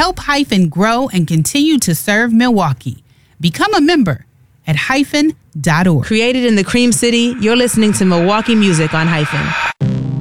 Help Hyphen grow and continue to serve Milwaukee. Become a member at hyphen.org. Created in the Cream City, you're listening to Milwaukee music on Hyphen.